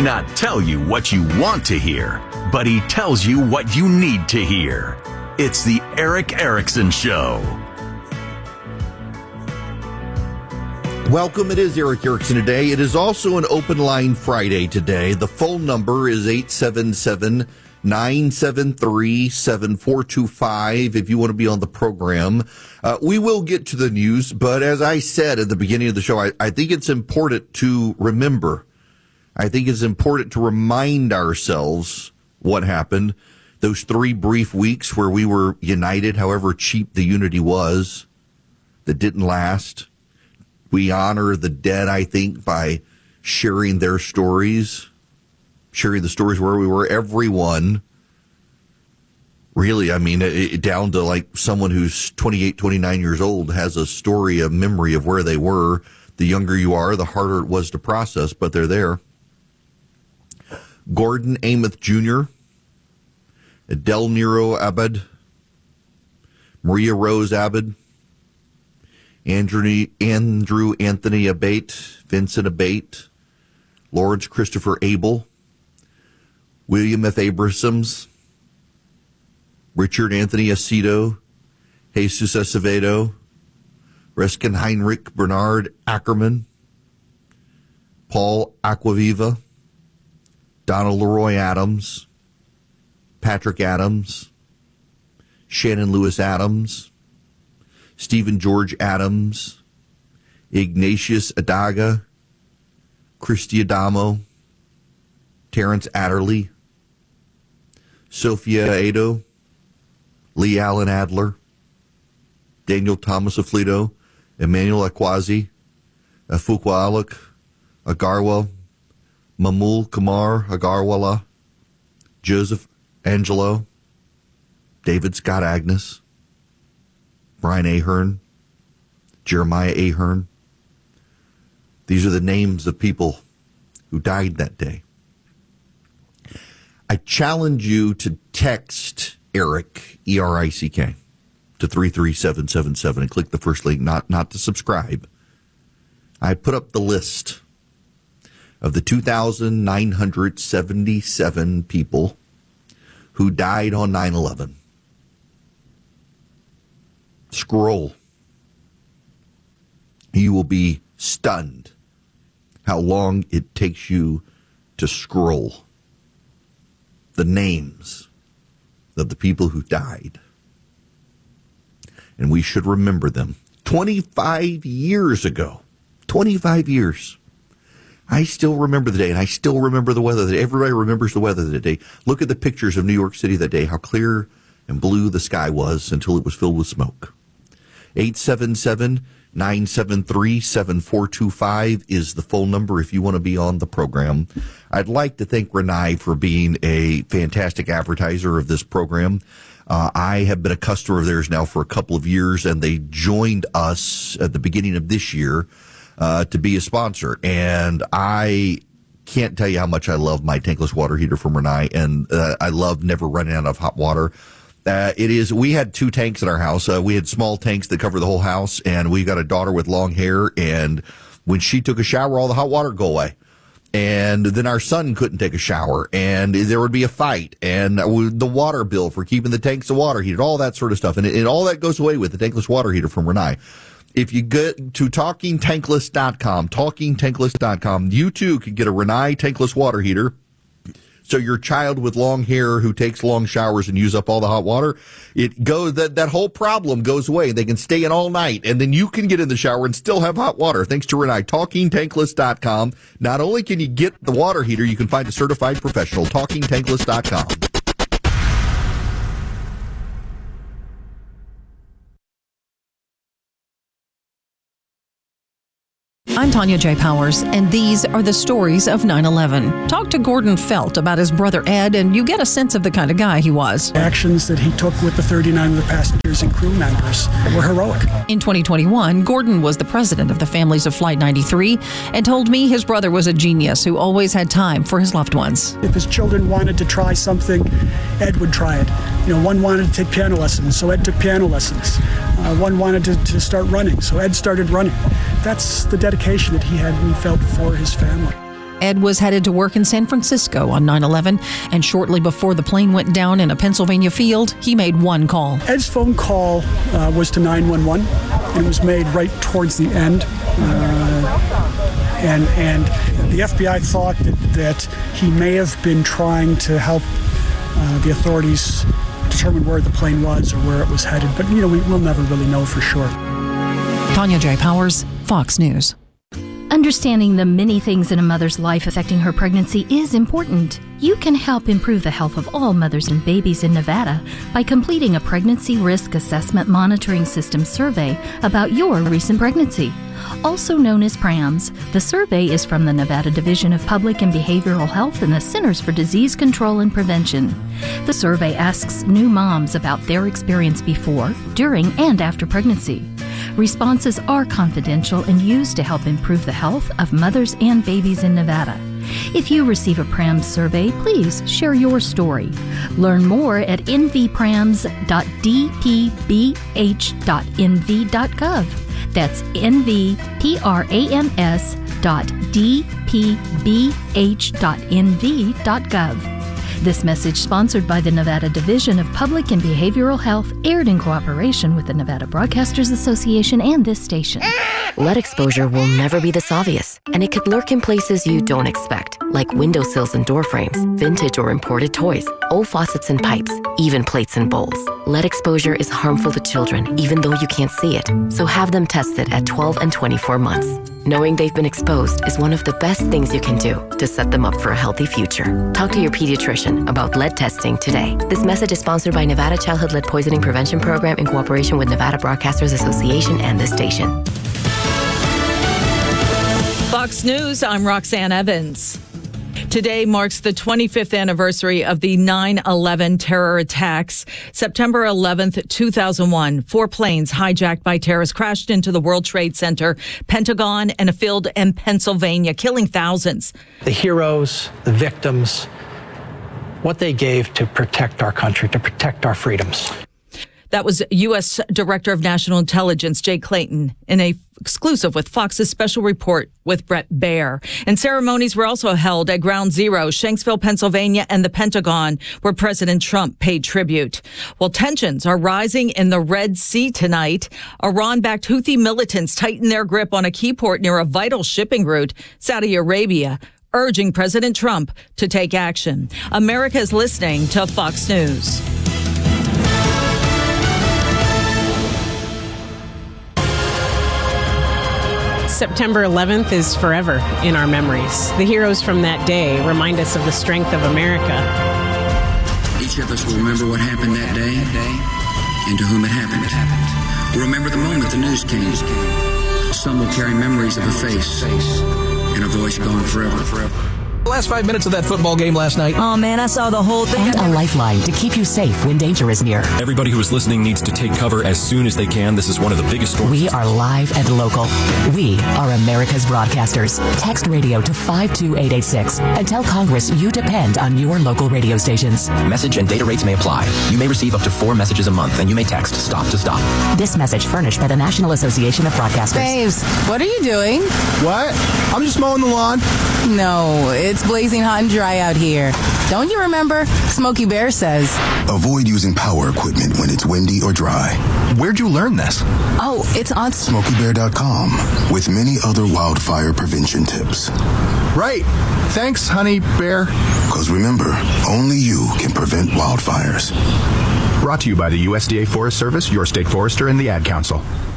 not tell you what you want to hear, but he tells you what you need to hear. It's the Erick Erickson Show. Welcome. It is Erick Erickson today. It is also an open line Friday today. The phone number is 877-973-7425 if you want to be on the program. We will get to the news, but as I said at the beginning of the show, I think it's important to remember. I think it's important to remind ourselves what happened. Those 3 brief weeks where we were united, however cheap the unity was, that didn't last. We honor the dead, I think, by sharing their stories, sharing the stories where we were. Everyone, really, I mean, down to like someone who's 28, 29 years old has a story, a memory of where they were. The younger you are, the harder it was to process, but they're there. Gordon Amos Jr., Del Nero Abed, Maria Rose Abed, Andrew Anthony Abate, Vincent Abate, Lawrence Christopher Abel, William F. Abrahams, Richard Anthony Aceto, Jesus Acevedo, Reskin Heinrich Bernard Ackerman, Paul Aquaviva, Donald Leroy Adams, Patrick Adams, Shannon Lewis Adams, Stephen George Adams, Ignatius Adaga, Christy Adamo, Terrence Adderley, Sophia Ado, Lee Allen Adler, Daniel Thomas Aflito, Emmanuel Akwazi, Afukwa Aluk, Agarwa, Mamul Kamar Agarwala, Joseph Angelo, David Scott Agnes, Brian Ahern, Jeremiah Ahern. These are the names of people who died that day. I challenge you to text Erick, E-R-I-C-K, to 33777 and click the first link, not to subscribe. I put up the list of the 2,977 people who died on 9/11. Scroll. You will be stunned how long it takes you to scroll the names of the people who died. And we should remember them. 25 years ago, 25 years, I still remember the day, and I still remember the weather. Everybody remembers the weather that day. Look at the pictures of New York City that day, how clear and blue the sky was until it was filled with smoke. 877-973-7425 is the phone number if you want to be on the program. I'd like to thank Renai for being a fantastic advertiser of this program. I have been a customer of theirs now for a couple of years, and they joined us at the beginning of this year to be a sponsor. And I can't tell you how much I love my tankless water heater from Renai, and I love never running out of hot water. We had 2 tanks in our house. We had small tanks that cover the whole house, and we got a daughter with long hair, and when she took a shower, all the hot water would go away. And then our son couldn't take a shower, and there would be a fight, and the water bill for keeping the tanks of water heated, all that sort of stuff. And all that goes away with the tankless water heater from Renai. If you get to TalkingTankless.com, you too can get a Renai tankless water heater. So your child with long hair who takes long showers and use up all the hot water, that whole problem goes away. They can stay in all night, and then you can get in the shower and still have hot water. Thanks to Renai. TalkingTankless.com. Not only can you get the water heater, you can find a certified professional. TalkingTankless.com. I'm Tanya J. Powers, and these are the stories of 9/11. Talk to Gordon Felt about his brother Ed, and you get a sense of the kind of guy he was. Actions that he took with the 39 other passengers and crew members were heroic. In 2021, Gordon was the president of the families of Flight 93 and told me his brother was a genius who always had time for his loved ones. If his children wanted to try something, Ed would try it. One wanted to take piano lessons, so Ed took piano lessons. One wanted to start running, so Ed started running. That's the dedication that he had and felt for his family. Ed was headed to work in San Francisco on 9/11, and shortly before the plane went down in a Pennsylvania field, he made one call. Ed's phone call was to 911, and it was made right towards the end. And the FBI thought that he may have been trying to help the authorities determine where the plane was or where it was headed. But, we'll never really know for sure. Tanya J. Powers, Fox News. Understanding the many things in a mother's life affecting her pregnancy is important. You can help improve the health of all mothers and babies in Nevada by completing a Pregnancy Risk Assessment Monitoring System survey about your recent pregnancy. Also known as PRAMS, the survey is from the Nevada Division of Public and Behavioral Health and the Centers for Disease Control and Prevention. The survey asks new moms about their experience before, during, and after pregnancy. Responses are confidential and used to help improve the health of mothers and babies in Nevada. If you receive a PRAMS survey, please share your story. Learn more at nvprams.dpbh.nv.gov. That's nvprams.dpbh.nv.gov. This message, sponsored by the Nevada Division of Public and Behavioral Health, aired in cooperation with the Nevada Broadcasters Association and this station. Lead exposure will never be this obvious, and it could lurk in places you don't expect, like windowsills and door frames, vintage or imported toys, old faucets and pipes, even plates and bowls. Lead exposure is harmful to children, even though you can't see it, so have them tested at 12 and 24 months. Knowing they've been exposed is one of the best things you can do to set them up for a healthy future. Talk to your pediatrician about lead testing today. This message is sponsored by Nevada Childhood Lead Poisoning Prevention Program in cooperation with Nevada Broadcasters Association and this station. Fox News, I'm Roxanne Evans. Today marks the 25th anniversary of the 9/11 terror attacks. September 11th, 2001, 4 planes hijacked by terrorists crashed into the World Trade Center, Pentagon, and a field in Pennsylvania, killing thousands. The heroes, the victims, what they gave to protect our country, to protect our freedoms. That was U.S. Director of National Intelligence Jay Clayton in a exclusive with Fox's special report with Brett Baer. And ceremonies were also held at Ground Zero, Shanksville, Pennsylvania, and the Pentagon, where President Trump paid tribute. Well, tensions are rising in the Red Sea tonight. Iran-backed Houthi militants tighten their grip on a key port near a vital shipping route, Saudi Arabia, urging President Trump to take action. America is listening to Fox News. September 11th is forever in our memories. The heroes from that day remind us of the strength of America. Each of us will remember what happened that day and to whom it happened. We'll remember the moment the news came. Some will carry memories of a face and a voice gone forever. The last 5 minutes of that football game last night. Oh man, I saw the whole thing. And a lifeline to keep you safe when danger is near. Everybody who is listening needs to take cover as soon as they can. This is one of the biggest stories. We are live and local. We are America's broadcasters. Text radio to 52886 and tell Congress you depend on your local radio stations. Message and data rates may apply. You may receive up to 4 messages a month, and you may text STOP to STOP. This message furnished by the National Association of Broadcasters. Babes, what are you doing? What? I'm just mowing the lawn. No, it's blazing hot and dry out here. Don't you remember? Smokey Bear says, avoid using power equipment when it's windy or dry. Where'd you learn this? Oh, it's on SmokeyBear.com with many other wildfire prevention tips. Right. Thanks, Honey Bear. Because remember, only you can prevent wildfires. Brought to you by the USDA Forest Service, your state forester, and the Ad Council.